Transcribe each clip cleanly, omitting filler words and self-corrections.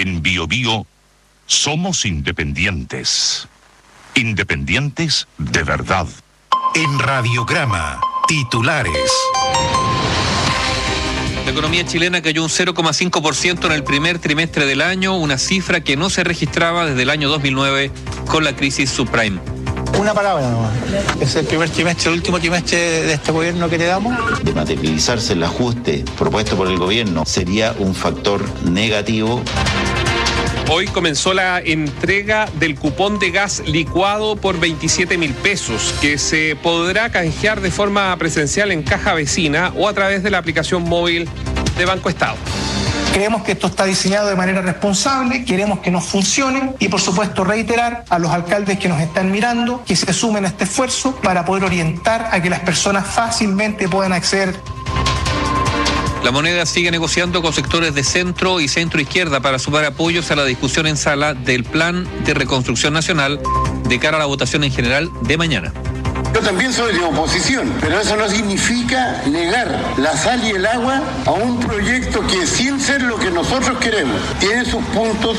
En BioBio somos independientes. Independientes de verdad. En Radiograma, titulares. La economía chilena cayó un 0,5% en el primer trimestre del año, una cifra que no se registraba desde el año 2009 con la crisis subprime. Una palabra nomás. Es el primer trimestre, el último trimestre de este gobierno que le damos. De materializarse el ajuste propuesto por el gobierno sería un factor negativo. Hoy comenzó la entrega del cupón de gas licuado por 27.000 pesos, que se podrá canjear de forma presencial en caja vecina o a través de la aplicación móvil de Banco Estado. Creemos que esto está diseñado de manera responsable, queremos que nos funcione y por supuesto reiterar a los alcaldes que nos están mirando que se sumen a este esfuerzo para poder orientar a que las personas fácilmente puedan acceder. La Moneda sigue negociando con sectores de centro y centro izquierda para sumar apoyos a la discusión en sala del Plan de Reconstrucción Nacional de cara a la votación en general de mañana. Yo también soy de oposición, pero eso no significa negar la sal y el agua a un proyecto que, sin ser lo que nosotros queremos, tiene sus puntos.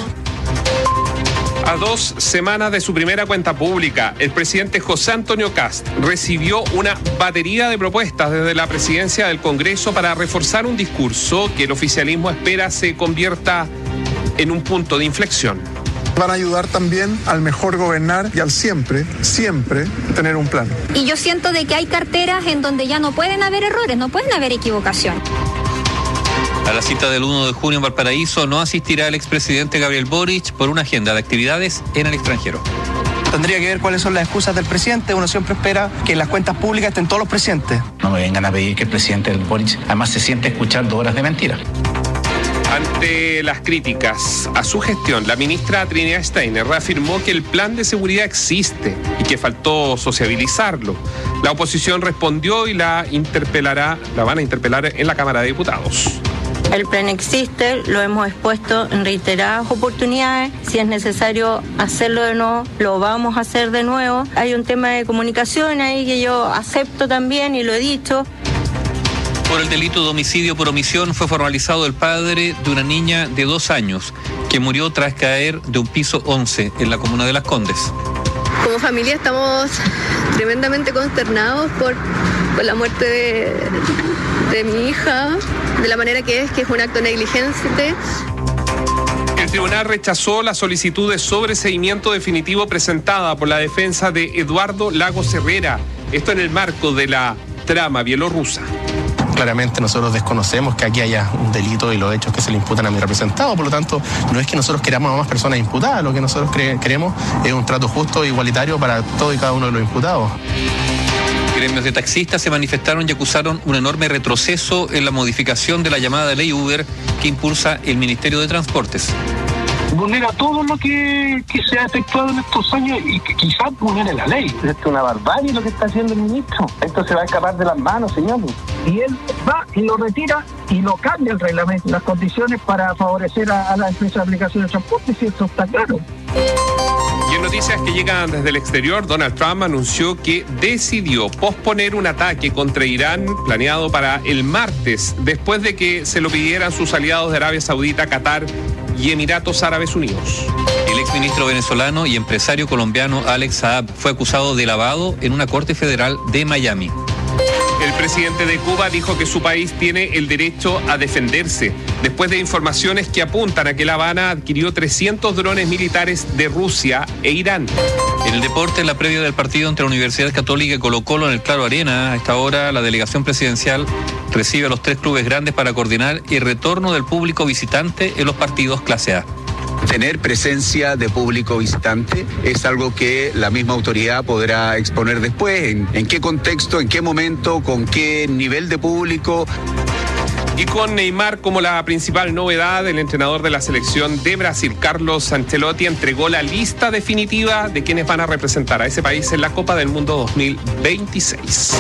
A 2 semanas de su primera cuenta pública, el presidente José Antonio Kast recibió una batería de propuestas desde la presidencia del Congreso para reforzar un discurso que el oficialismo espera se convierta en un punto de inflexión. Van a ayudar también al mejor gobernar y al siempre tener un plan. Y yo siento de que hay carteras en donde ya no pueden haber errores, no pueden haber equivocación. A la cita del 1 de junio en Valparaíso no asistirá el expresidente Gabriel Boric por una agenda de actividades en el extranjero. Tendría que ver cuáles son las excusas del presidente. Uno siempre espera que en las cuentas públicas estén todos los presidentes. No me vengan a pedir que el presidente Boric además se siente a escuchar 2 horas de mentira. Ante las críticas a su gestión, la ministra Trinidad Steiner reafirmó que el plan de seguridad existe y que faltó sociabilizarlo. La oposición respondió y la van a interpelar en la Cámara de Diputados. El plan existe, lo hemos expuesto en reiteradas oportunidades. Si es necesario hacerlo de nuevo, lo vamos a hacer de nuevo. Hay un tema de comunicación ahí que yo acepto también y lo he dicho. Por el delito de homicidio por omisión fue formalizado el padre de una niña de 2 años que murió tras caer de un piso 11 en la comuna de Las Condes. Como familia estamos tremendamente consternados por la muerte de mi hija, de la manera que es un acto negligente. El tribunal rechazó la solicitud de sobreseimiento definitivo presentada por la defensa de Eduardo Lagos Herrera, esto en el marco de la trama bielorrusa. Claramente nosotros desconocemos que aquí haya un delito y los hechos que se le imputan a mi representado, por lo tanto no es que nosotros queramos a más personas imputadas, lo que nosotros queremos es un trato justo e igualitario para todos y cada uno de los imputados. Gremios de taxistas se manifestaron y acusaron un enorme retroceso en la modificación de la llamada ley Uber que impulsa el Ministerio de Transportes. Vulnera todo lo que se ha efectuado en estos años y que quizás vulnere la ley. Esto es una barbarie lo que está haciendo el ministro. Esto se va a escapar de las manos, señor. Y él va y lo retira y lo cambia el reglamento, las condiciones para favorecer a la empresa de aplicación de transporte, si esto está claro. Y en noticias que llegan desde el exterior, Donald Trump anunció que decidió posponer un ataque contra Irán planeado para el martes, después de que se lo pidieran sus aliados de Arabia Saudita, Qatar y Emiratos Árabes Unidos. El exministro venezolano y empresario colombiano Alex Saab fue acusado de lavado en una corte federal de Miami. El presidente de Cuba dijo que su país tiene el derecho a defenderse, después de informaciones que apuntan a que La Habana adquirió 300 drones militares de Rusia e Irán. En el deporte, en la previa del partido entre Universidad Católica y Colo-Colo en el Claro Arena, a esta hora la delegación presidencial recibe a los 3 clubes grandes para coordinar el retorno del público visitante en los partidos clase A. Tener presencia de público visitante es algo que la misma autoridad podrá exponer después, en qué contexto, en qué momento, con qué nivel de público. Y con Neymar como la principal novedad, el entrenador de la selección de Brasil, Carlos Ancelotti, entregó la lista definitiva de quienes van a representar a ese país en la Copa del Mundo 2026.